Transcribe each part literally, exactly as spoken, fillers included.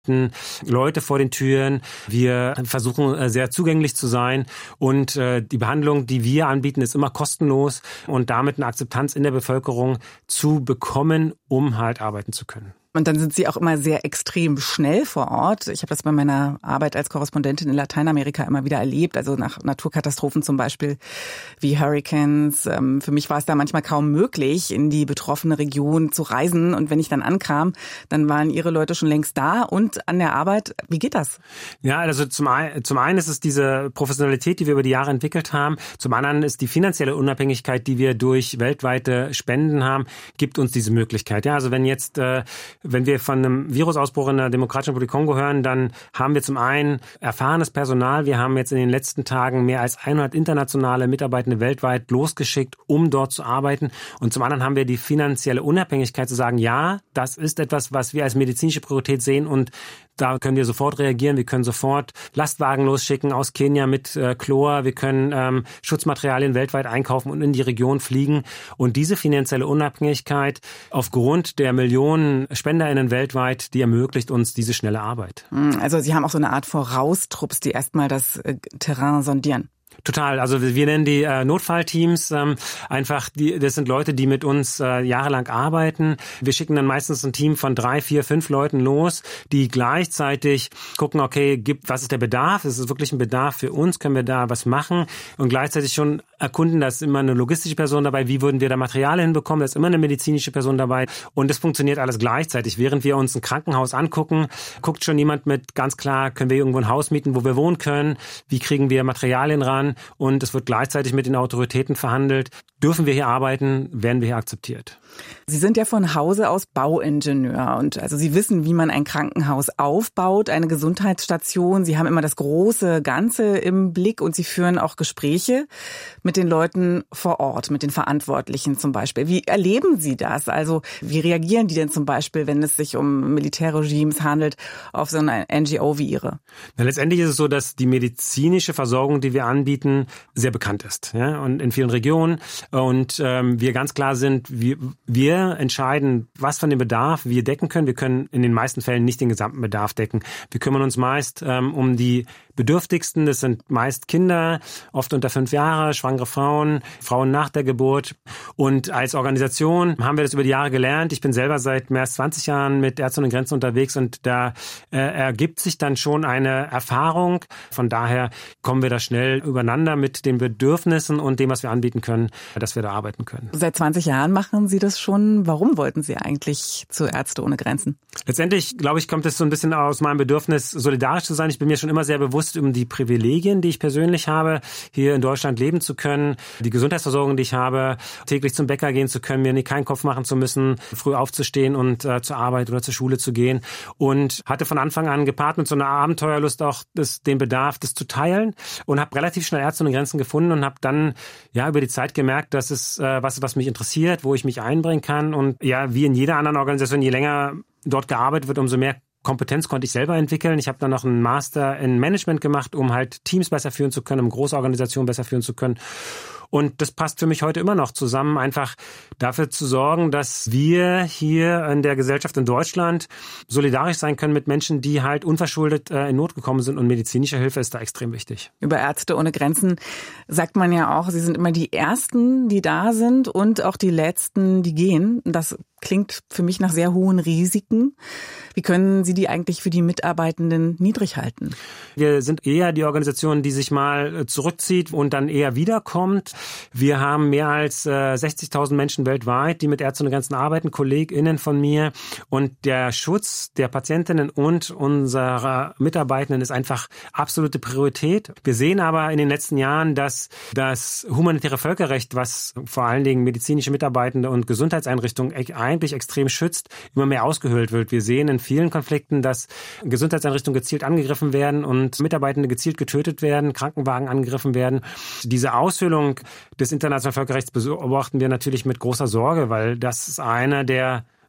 Leute vor den Türen. Wir versuchen sehr zugänglich zu sein und die Behandlung, die wir anbieten, ist immer kostenlos und damit eine Akzeptanz in der Bevölkerung zu bekommen, um halt arbeiten zu können. Und dann sind Sie auch immer sehr extrem schnell vor Ort. Ich habe das bei meiner Arbeit als Korrespondentin in Lateinamerika immer wieder erlebt, also nach Naturkatastrophen zum Beispiel wie Hurricanes. Für mich war es da manchmal kaum möglich, in die betroffene Region zu reisen. Und wenn ich dann ankam, dann waren Ihre Leute schon längst da und an der Arbeit. Wie geht das? Ja, also zum einen, zum einen ist es diese Professionalität, die wir über die Jahre entwickelt haben. Zum anderen ist die finanzielle Unabhängigkeit, die wir durch weltweite Spenden haben, gibt uns diese Möglichkeit. Ja, also wenn jetzt äh, Wenn wir von einem Virusausbruch in der Demokratischen Republik Kongo hören, dann haben wir zum einen erfahrenes Personal. Wir haben jetzt in den letzten Tagen mehr als hundert internationale Mitarbeitende weltweit losgeschickt, um dort zu arbeiten. Und zum anderen haben wir die finanzielle Unabhängigkeit zu sagen, ja, das ist etwas, was wir als medizinische Priorität sehen und da können wir sofort reagieren. Wir können sofort Lastwagen losschicken aus Kenia mit äh, Chlor. Wir können ähm, Schutzmaterialien weltweit einkaufen und in die Region fliegen. Und diese finanzielle Unabhängigkeit aufgrund der Millionen SpenderInnen weltweit, die ermöglicht uns diese schnelle Arbeit. Also Sie haben auch so eine Art Voraustrupps, die erstmal das äh, Terrain sondieren. Total. Also wir nennen die äh, Notfallteams ähm, einfach. Die, das sind Leute, die mit uns äh, jahrelang arbeiten. Wir schicken dann meistens ein Team von drei, vier, fünf Leuten los, die gleichzeitig gucken, okay, gibt, was ist der Bedarf? Ist es wirklich ein Bedarf für uns? Können wir da was machen? Und gleichzeitig schon erkunden, da ist immer eine logistische Person dabei. Wie würden wir da Materialien hinbekommen? Da ist immer eine medizinische Person dabei. Und es funktioniert alles gleichzeitig. Während wir uns ein Krankenhaus angucken, guckt schon jemand mit ganz klar, können wir irgendwo ein Haus mieten, wo wir wohnen können? Wie kriegen wir Materialien ran? Und es wird gleichzeitig mit den Autoritäten verhandelt. Dürfen wir hier arbeiten? Werden wir hier akzeptiert? Sie sind ja von Hause aus Bauingenieur und also Sie wissen, wie man ein Krankenhaus aufbaut, eine Gesundheitsstation. Sie haben immer das große Ganze im Blick und Sie führen auch Gespräche mit den Leuten vor Ort, mit den Verantwortlichen zum Beispiel. Wie erleben Sie das? Also wie reagieren die denn zum Beispiel, wenn es sich um Militärregimes handelt, auf so eine N G O wie Ihre? Na, letztendlich ist es so, dass die medizinische Versorgung, die wir anbieten, sehr bekannt ist, ja, und in vielen Regionen. Und ähm, wir ganz klar sind, wir, wir entscheiden, was von dem Bedarf wir decken können. Wir können in den meisten Fällen nicht den gesamten Bedarf decken. Wir kümmern uns meist ähm, um die Bedürftigsten. Das sind meist Kinder, oft unter fünf Jahre, schwangere Frauen, Frauen nach der Geburt. Und als Organisation haben wir das über die Jahre gelernt. Ich bin selber seit mehr als zwanzig Jahren mit Ärzte ohne Grenzen unterwegs und da äh, ergibt sich dann schon eine Erfahrung. Von daher kommen wir da schnell übereinander mit den Bedürfnissen und dem, was wir anbieten können, dass wir da arbeiten können. Seit zwanzig Jahren machen Sie das schon. Warum wollten Sie eigentlich zu Ärzte ohne Grenzen? Letztendlich, glaube ich, kommt es so ein bisschen aus meinem Bedürfnis, solidarisch zu sein. Ich bin mir schon immer sehr bewusst um die Privilegien, die ich persönlich habe, hier in Deutschland leben zu können, die Gesundheitsversorgung, die ich habe, täglich zum Bäcker gehen zu können, mir keinen Kopf machen zu müssen, früh aufzustehen und äh, zur Arbeit oder zur Schule zu gehen und hatte von Anfang an gepaart mit so einer Abenteuerlust auch das, den Bedarf, das zu teilen und habe relativ schnell Ärzte ohne Grenzen gefunden und habe dann ja über die Zeit gemerkt, dass es äh, was was mich interessiert, wo ich mich einbringen kann und ja, wie in jeder anderen Organisation, je länger dort gearbeitet wird, umso mehr Kompetenz konnte ich selber entwickeln. Ich habe dann noch einen Master in Management gemacht, um halt Teams besser führen zu können, um große Organisationen besser führen zu können. Und das passt für mich heute immer noch zusammen, einfach dafür zu sorgen, dass wir hier in der Gesellschaft in Deutschland solidarisch sein können mit Menschen, die halt unverschuldet in Not gekommen sind. Und medizinische Hilfe ist da extrem wichtig. Über Ärzte ohne Grenzen sagt man ja auch, sie sind immer die Ersten, die da sind und auch die Letzten, die gehen. Das klingt für mich nach sehr hohen Risiken. Wie können Sie die eigentlich für die Mitarbeitenden niedrig halten? Wir sind eher die Organisation, die sich mal zurückzieht und dann eher wiederkommt. Wir haben mehr als äh, sechzigtausend Menschen weltweit, die mit Ärzte ohne Grenzen arbeiten, KollegInnen von mir. Und der Schutz der Patientinnen und unserer Mitarbeitenden ist einfach absolute Priorität. Wir sehen aber in den letzten Jahren, dass das humanitäre Völkerrecht, was vor allen Dingen medizinische Mitarbeitende und Gesundheitseinrichtungen eigentlich extrem schützt, immer mehr ausgehöhlt wird. Wir sehen in vielen Konflikten, dass Gesundheitseinrichtungen gezielt angegriffen werden und Mitarbeitende gezielt getötet werden, Krankenwagen angegriffen werden. Diese Aushöhlung des internationalen Völkerrechts beobachten wir natürlich mit großer Sorge, weil das ist einer der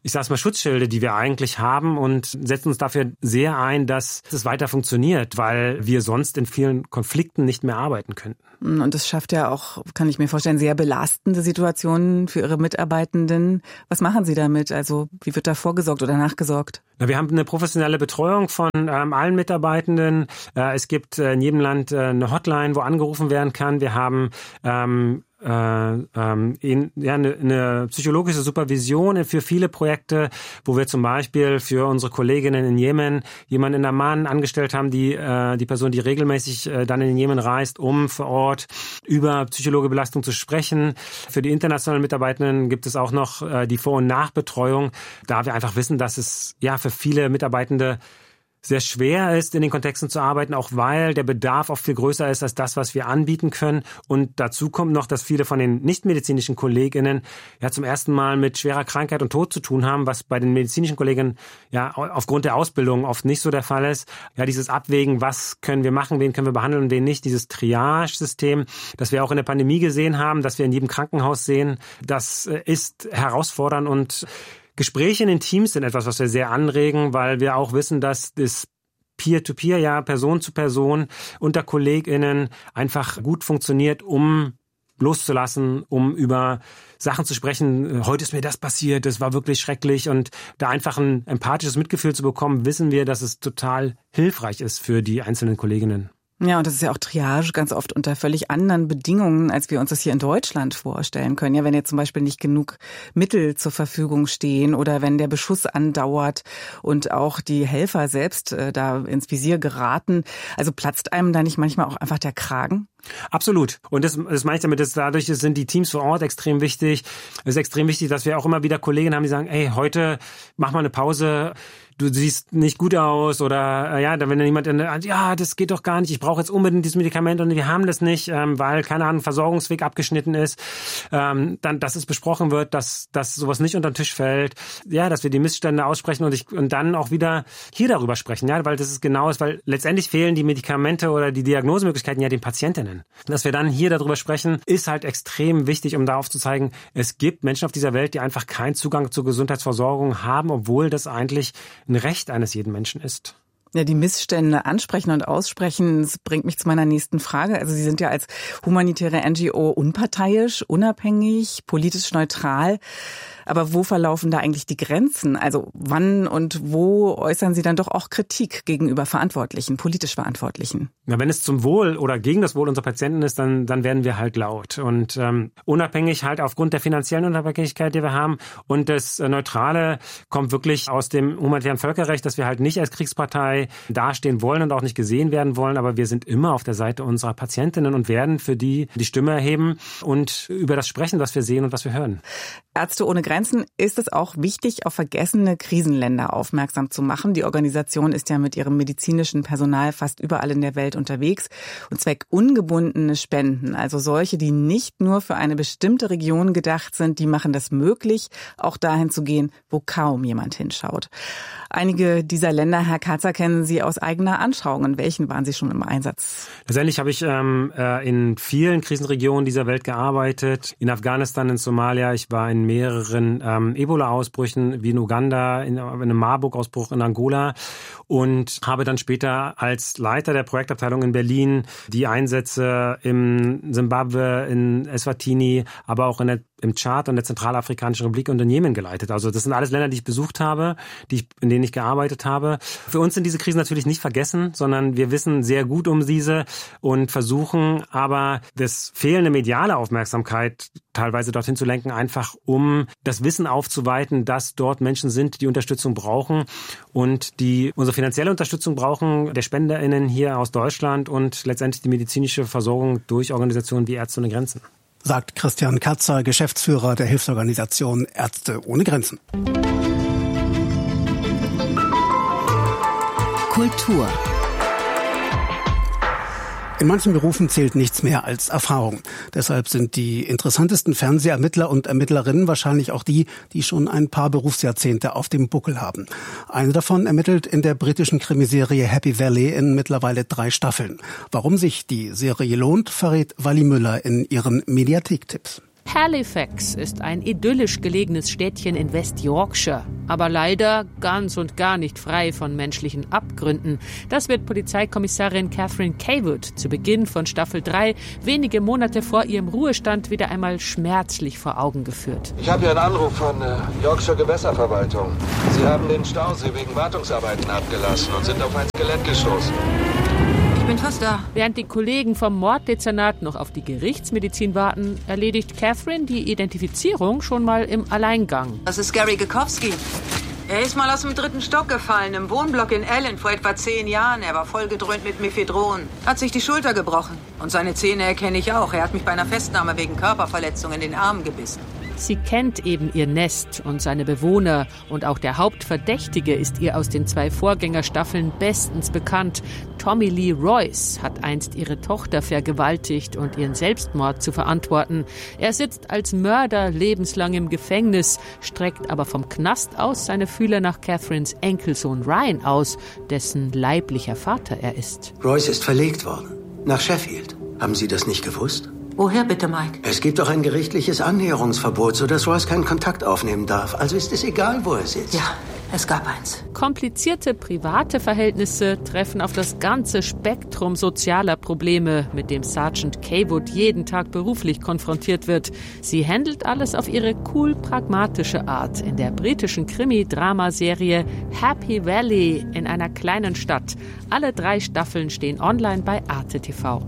ich sag's mal, Schutzschilde, die wir eigentlich haben und setzen uns dafür sehr ein, dass es weiter funktioniert, weil wir sonst in vielen Konflikten nicht mehr arbeiten könnten. Und das schafft ja auch, kann ich mir vorstellen, sehr belastende Situationen für Ihre Mitarbeitenden. Was machen Sie damit? Also wie wird da vorgesorgt oder nachgesorgt? Na, wir haben eine professionelle Betreuung von ähm, allen Mitarbeitenden. Äh, es gibt äh, in jedem Land äh, eine Hotline, wo angerufen werden kann. Wir haben ähm, Äh, ähm, in, ja, eine, eine psychologische Supervision für viele Projekte, wo wir zum Beispiel für unsere Kolleginnen in Jemen jemanden in Amman angestellt haben, die äh, die Person, die regelmäßig äh, dann in den Jemen reist, um vor Ort über psychologische Belastung zu sprechen. Für die internationalen Mitarbeitenden gibt es auch noch äh, die Vor- und Nachbetreuung, da wir einfach wissen, dass es ja für viele Mitarbeitende sehr schwer ist, in den Kontexten zu arbeiten, auch weil der Bedarf oft viel größer ist als das, was wir anbieten können. Und dazu kommt noch, dass viele von den nichtmedizinischen KollegInnen ja zum ersten Mal mit schwerer Krankheit und Tod zu tun haben, was bei den medizinischen Kollegen ja aufgrund der Ausbildung oft nicht so der Fall ist. Ja, dieses Abwägen, was können wir machen, wen können wir behandeln und wen nicht, dieses Triage-System, das wir auch in der Pandemie gesehen haben, das wir in jedem Krankenhaus sehen, das ist herausfordernd und Gespräche in den Teams sind etwas, was wir sehr anregen, weil wir auch wissen, dass das Peer-to-Peer, ja, Person zu Person unter KollegInnen einfach gut funktioniert, um loszulassen, um über Sachen zu sprechen. Heute ist mir das passiert, das war wirklich schrecklich und da einfach ein empathisches Mitgefühl zu bekommen, wissen wir, dass es total hilfreich ist für die einzelnen Kolleginnen. Ja, und das ist ja auch Triage ganz oft unter völlig anderen Bedingungen, als wir uns das hier in Deutschland vorstellen können. Ja, wenn jetzt zum Beispiel nicht genug Mittel zur Verfügung stehen oder wenn der Beschuss andauert und auch die Helfer selbst äh, da ins Visier geraten. Also platzt einem da nicht manchmal auch einfach der Kragen? Absolut. Und das, das meine ich damit, dass dadurch sind die Teams vor Ort extrem wichtig. Es ist extrem wichtig, dass wir auch immer wieder Kollegen haben, die sagen, hey, heute mach mal eine Pause. Du siehst nicht gut aus oder ja, wenn dann jemand, ja, das geht doch gar nicht, ich brauche jetzt unbedingt dieses Medikament und wir haben das nicht, ähm, weil, keine Ahnung, Versorgungsweg abgeschnitten ist, ähm, dann, dass es besprochen wird, dass, dass sowas nicht unter den Tisch fällt, ja, dass wir die Missstände aussprechen und, ich, und dann auch wieder hier darüber sprechen, ja, weil das ist genau ist, weil letztendlich fehlen die Medikamente oder die Diagnosemöglichkeiten ja den Patientinnen. Dass wir dann hier darüber sprechen, ist halt extrem wichtig, um darauf zu zeigen, es gibt Menschen auf dieser Welt, die einfach keinen Zugang zur Gesundheitsversorgung haben, obwohl das eigentlich ein Recht eines jeden Menschen ist. Ja, die Missstände ansprechen und aussprechen, das bringt mich zu meiner nächsten Frage. Also Sie sind ja als humanitäre N G O unparteiisch, unabhängig, politisch neutral. Aber wo verlaufen da eigentlich die Grenzen? Also wann und wo äußern Sie dann doch auch Kritik gegenüber Verantwortlichen, politisch Verantwortlichen? Na, wenn es zum Wohl oder gegen das Wohl unserer Patienten ist, dann, dann werden wir halt laut. Und ähm, unabhängig halt aufgrund der finanziellen Unabhängigkeit, die wir haben. Und das äh, Neutrale kommt wirklich aus dem humanitären Völkerrecht, dass wir halt nicht als Kriegspartei dastehen wollen und auch nicht gesehen werden wollen. Aber wir sind immer auf der Seite unserer Patientinnen und werden für die die Stimme erheben und über das sprechen, was wir sehen und was wir hören. Ärzte ohne Grenzen ist es auch wichtig, auf vergessene Krisenländer aufmerksam zu machen. Die Organisation ist ja mit ihrem medizinischen Personal fast überall in der Welt unterwegs und zweckungebundene Spenden, also solche, die nicht nur für eine bestimmte Region gedacht sind, die machen das möglich, auch dahin zu gehen, wo kaum jemand hinschaut. Einige dieser Länder, Herr Katzer, kennen Sie aus eigener Anschauung. In welchen waren Sie schon im Einsatz? Letztendlich habe ich ähm, in vielen Krisenregionen dieser Welt gearbeitet. In Afghanistan, in Somalia. Ich war in mehreren ähm, Ebola-Ausbrüchen, wie in Uganda, in, in einem Marburg-Ausbruch in Angola und habe dann später als Leiter der Projektabteilung in Berlin die Einsätze im Simbabwe, in Eswatini, aber auch in der im Tschad und der Zentralafrikanischen Republik und in Jemen geleitet. Also das sind alles Länder, die ich besucht habe, die ich, in denen ich gearbeitet habe. Für uns sind diese Krisen natürlich nicht vergessen, sondern wir wissen sehr gut um diese und versuchen aber das fehlende mediale Aufmerksamkeit teilweise dorthin zu lenken, einfach um das Wissen aufzuweiten, dass dort Menschen sind, die Unterstützung brauchen und die unsere finanzielle Unterstützung brauchen, der SpenderInnen hier aus Deutschland und letztendlich die medizinische Versorgung durch Organisationen wie Ärzte ohne Grenzen. Sagt Christian Katzer, Geschäftsführer der Hilfsorganisation Ärzte ohne Grenzen. Kultur. In manchen Berufen zählt nichts mehr als Erfahrung. Deshalb sind die interessantesten Fernsehermittler und Ermittlerinnen wahrscheinlich auch die, die schon ein paar Berufsjahrzehnte auf dem Buckel haben. Eine davon ermittelt in der britischen Krimiserie Happy Valley in mittlerweile drei Staffeln. Warum sich die Serie lohnt, verrät Wally Müller in ihren Mediathek-Tipps. Halifax ist ein idyllisch gelegenes Städtchen in West Yorkshire, aber leider ganz und gar nicht frei von menschlichen Abgründen. Das wird Polizeikommissarin Catherine Cawood zu Beginn von Staffel drei, wenige Monate vor ihrem Ruhestand, wieder einmal schmerzlich vor Augen geführt. Ich habe hier einen Anruf von äh, Yorkshire Gewässerverwaltung. Sie haben den Stausee wegen Wartungsarbeiten abgelassen und sind auf ein Skelett gestoßen. Ich bin fast da. Während die Kollegen vom Morddezernat noch auf die Gerichtsmedizin warten, erledigt Catherine die Identifizierung schon mal im Alleingang. Das ist Gary Gekowski. Er ist mal aus dem dritten Stock gefallen, im Wohnblock in Ellen vor etwa zehn Jahren. Er war vollgedröhnt mit Mephedron. Hat sich die Schulter gebrochen. Und seine Zähne erkenne ich auch. Er hat mich bei einer Festnahme wegen Körperverletzung in den Arm gebissen. Sie kennt eben ihr Nest und seine Bewohner. Und auch der Hauptverdächtige ist ihr aus den zwei Vorgängerstaffeln bestens bekannt. Tommy Lee Royce hat einst ihre Tochter vergewaltigt und ihren Selbstmord zu verantworten. Er sitzt als Mörder lebenslang im Gefängnis, streckt aber vom Knast aus seine Fühler nach Catherines Enkelsohn Ryan aus, dessen leiblicher Vater er ist. Royce ist verlegt worden. Nach Sheffield. Haben Sie das nicht gewusst? Woher bitte, Mike? Es gibt doch ein gerichtliches Annäherungsverbot, sodass Royce keinen Kontakt aufnehmen darf. Also ist es egal, wo er sitzt. Ja, es gab eins. Komplizierte private Verhältnisse treffen auf das ganze Spektrum sozialer Probleme, mit dem Sergeant Cawood jeden Tag beruflich konfrontiert wird. Sie handelt alles auf ihre cool pragmatische Art in der britischen Krimi-Dramaserie Happy Valley in einer kleinen Stadt. Alle drei Staffeln stehen online bei Arte T V.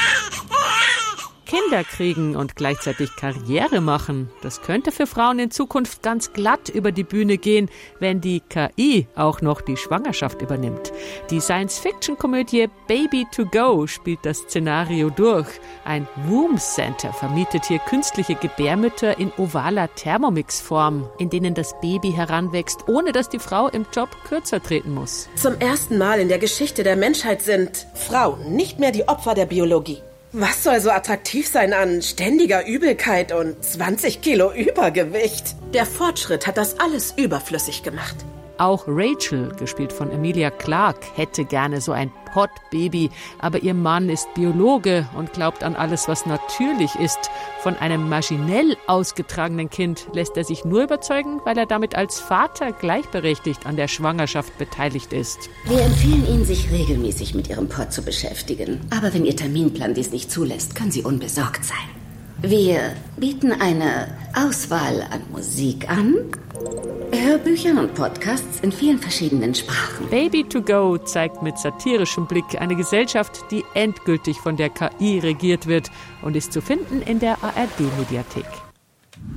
Kinder kriegen und gleichzeitig Karriere machen. Das könnte für Frauen in Zukunft ganz glatt über die Bühne gehen, wenn die K I auch noch die Schwangerschaft übernimmt. Die Science-Fiction-Komödie Baby to Go spielt das Szenario durch. Ein Womb Center vermietet hier künstliche Gebärmütter in ovaler Thermomix-Form, in denen das Baby heranwächst, ohne dass die Frau im Job kürzer treten muss. Zum ersten Mal in der Geschichte der Menschheit sind Frauen nicht mehr die Opfer der Biologie. Was soll so attraktiv sein an ständiger Übelkeit und zwanzig Kilo Übergewicht? Der Fortschritt hat das alles überflüssig gemacht. Auch Rachel, gespielt von Emilia Clarke, hätte gerne so ein Pottbaby, aber ihr Mann ist Biologe und glaubt an alles, was natürlich ist. Von einem maschinell ausgetragenen Kind lässt er sich nur überzeugen, weil er damit als Vater gleichberechtigt an der Schwangerschaft beteiligt ist. Wir empfehlen Ihnen, sich regelmäßig mit Ihrem Pott zu beschäftigen. Aber wenn Ihr Terminplan dies nicht zulässt, können Sie unbesorgt sein. Wir bieten eine Auswahl an Musik an, Hörbüchern und Podcasts in vielen verschiedenen Sprachen. Baby to Go zeigt mit satirischem Blick eine Gesellschaft, die endgültig von der K I regiert wird und ist zu finden in der A R D-Mediathek.